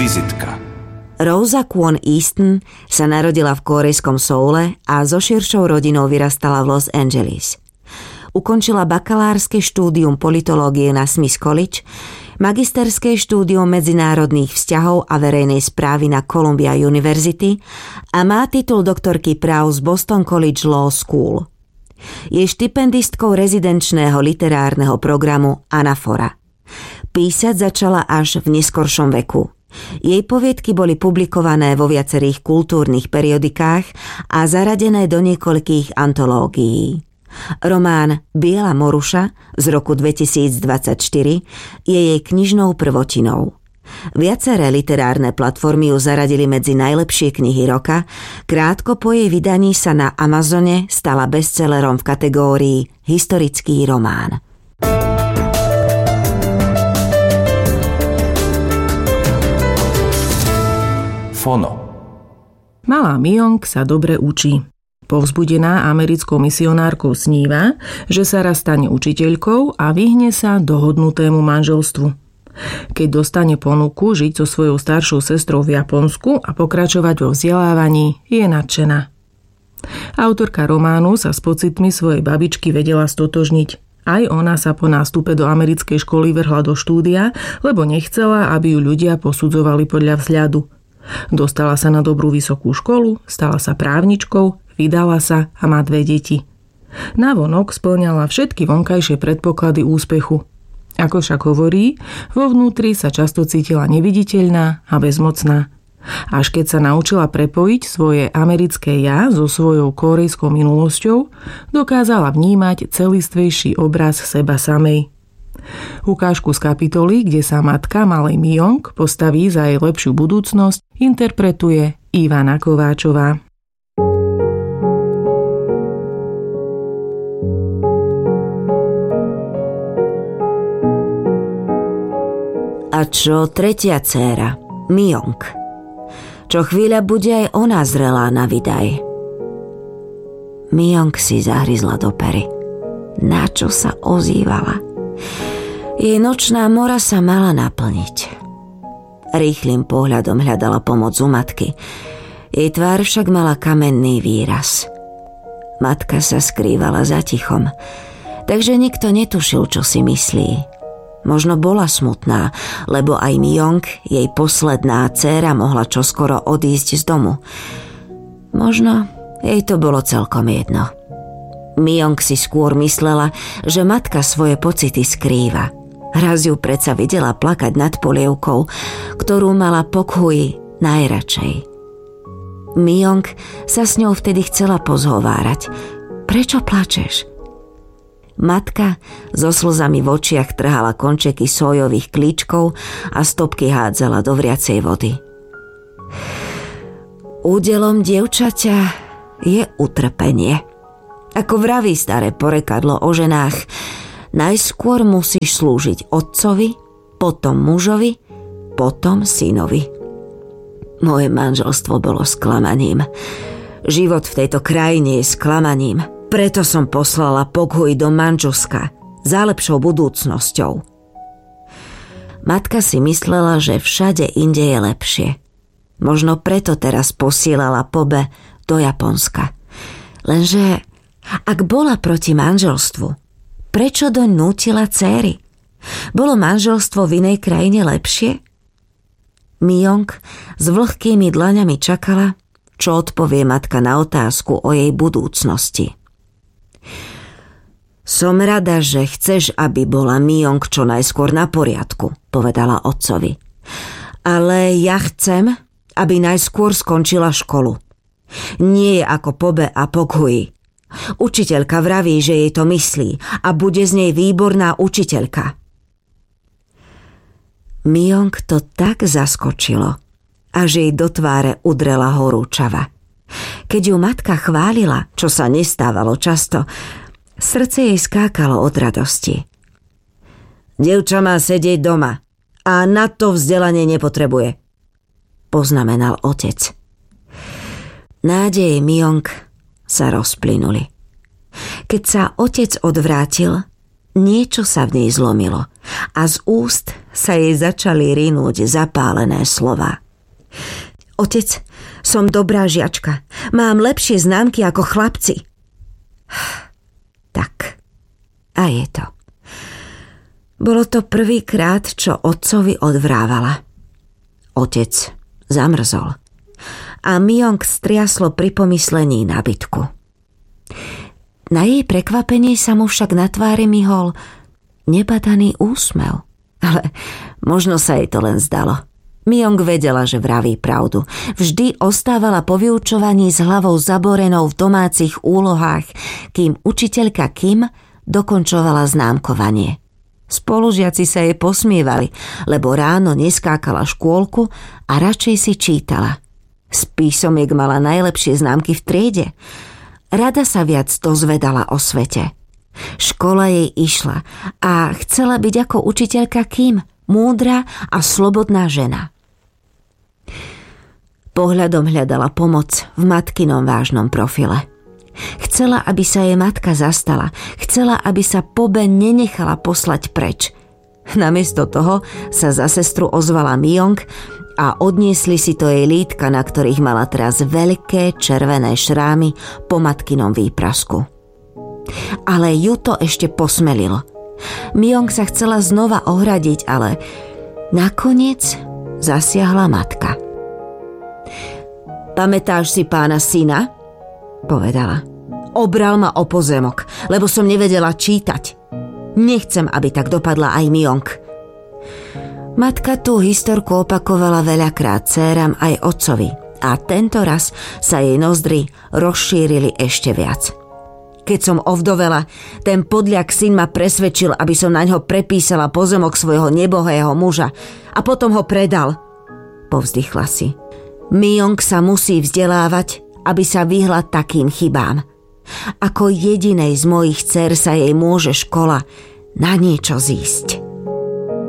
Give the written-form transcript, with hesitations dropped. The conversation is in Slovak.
Vizitka. Rosa Kwon Easton sa narodila v kórejskom Soule a so širšou rodinou vyrastala v Los Angeles. Ukončila bakalárske štúdium politológie na Smith College, magisterské štúdium medzinárodných vzťahov a verejnej správy na Columbia University a má titul doktorky práv z Boston College Law School. Je štipendistkou rezidenčného literárneho programu Anafora. Písať začala až v neskoršom veku. Jej poviedky boli publikované vo viacerých kultúrnych periodikách a zaradené do niekoľkých antológií. Román Biela moruša z roku 2024 je jej knižnou prvotinou. Viaceré literárne platformy ju zaradili medzi najlepšie knihy roka, krátko po jej vydaní sa na Amazone stala bestsellerom v kategórii historický román. Fono. Malá Myong sa dobre učí. Povzbudená americkou misionárkou sníva, že sa raz stane učiteľkou a vyhne sa dohodnutému manželstvu. Keď dostane ponuku žiť so svojou staršou sestrou v Japonsku a pokračovať vo vzdelávaní, je nadšená. Autorka románu sa s pocitmi svojej babičky vedela stotožniť. Aj ona sa po nástupe do americkej školy vrhla do štúdia, lebo nechcela, aby ju ľudia posudzovali podľa vzhľadu. Dostala sa na dobrú vysokú školu, stala sa právničkou, vydala sa a má 2 deti. Navonok spĺňala všetky vonkajšie predpoklady úspechu. Ako však hovorí, vo vnútri sa často cítila neviditeľná a bezmocná. Až keď sa naučila prepojiť svoje americké ja so svojou kórejskou minulosťou, dokázala vnímať celistvejší obraz seba samej. Ukážku z kapitoly, kde sa matka malej Myong postaví za jej lepšiu budúcnosť, interpretuje Ivana Kováčová. A čo tretia dcéra, Myong? Čo chvíľa bude aj ona zrelá na vydaj. Myong si zahryzla do pery. Na čo sa ozývala? Jej nočná mora sa mala naplniť. Rýchlym pohľadom hľadala pomoc u matky. Jej tvár však mala kamenný výraz. Matka sa skrývala za tichom, takže nikto netušil, čo si myslí. Možno bola smutná, lebo aj Myong, jej posledná dcéra, mohla čoskoro odísť z domu. Možno jej to bolo celkom jedno. Myong si skôr myslela, že matka svoje pocity skrýva. Raz ju predsa videla plakať nad polievkou, ktorú mala Pokhuj najradšej. Myong sa s ňou vtedy chcela pozhovárať. Prečo plačeš? Matka so slzami v očiach trhala končeky sojových klíčkov a stopky hádzala do vriacej vody. Údelom dievčaťa je utrpenie. Ako vraví staré porekadlo o ženách, najskôr musíš slúžiť otcovi, potom mužovi, potom synovi. Moje manželstvo bolo sklamaním. Život v tejto krajine je sklamaním. Preto som poslala Pokhuj do Mandžuska za lepšou budúcnosťou. Matka si myslela, že všade inde je lepšie. Možno preto teraz posielala Pobe do Japonska. Lenže ak bola proti manželstvu, prečo doň nútila dcéry? Bolo manželstvo v inej krajine lepšie? Myong s vlhkými dlaňami čakala, čo odpovie matka na otázku o jej budúcnosti. Som rada, že chceš, aby bola Myong čo najskôr na poriadku, povedala otcovi. Ale ja chcem, aby najskôr skončila školu. Nie je ako Pobe a Pokhuj. Učiteľka vraví, že jej to myslí a bude z nej výborná učiteľka. Myong to tak zaskočilo, až jej do tváre udrela horúčava. Keď ju matka chválila, čo sa nestávalo často, srdce jej skákalo od radosti. Dievča má sedieť doma a na to vzdelanie nepotrebuje, poznamenal otec. Nádeje Myong sa rozplynuli. Keď sa otec odvrátil, Niečo sa v nej zlomilo a z úst sa jej začali rinúť zapálené slová. Otec, som dobrá žiačka. Mám lepšie známky ako chlapci. Tak, a je to. Bolo to prvýkrát, čo otcovi odvrávala. Otec zamrzol a Myung striaslo pri pomyslení na bitku. Na jej prekvapenie sa mu však na tvári myhol nebadaný úsmev. Ale možno sa jej to len zdalo. Myung vedela, že vraví pravdu. Vždy ostávala po vyučovaní s hlavou zaborenou v domácich úlohách, kým učiteľka Kim dokončovala známkovanie. Spolužiaci sa jej posmievali, lebo ráno neskákala škôlku a radšej si čítala. Z písomiek mala najlepšie známky v triede. Rada sa viac dozvedala o svete. Škola jej išla a chcela byť ako učiteľka Kim, múdra a slobodná žena. Pohľadom hľadala pomoc v matkinom vážnom profile. Chcela, aby sa jej matka zastala. Chcela, aby sa po Ben nenechala poslať preč. Namiesto toho sa za sestru ozvala Myung a odniesli si to jej lítka, na ktorých mala teraz veľké červené šrámy po matkinom výprasku. Ale ju to ešte posmelilo. Myung sa chcela znova ohradiť, ale nakoniec zasiahla matka. Pamätáš si pána syna? Povedala. Obral ma o pozemok, lebo som nevedela čítať. Nechcem, aby tak dopadla aj Myung. Matka tú historku opakovala veľakrát dcéram aj otcovi a tento raz sa jej nozdry rozšírili ešte viac. Keď som ovdovela, ten podľak syn ma presvedčil, aby som na ňo prepísala pozemok svojho nebohého muža a potom ho predal. Povzdychla si. Myung sa musí vzdelávať, aby sa vyhla takým chybám. Ako jedinej z mojich dcér sa jej môže škola na niečo zísť.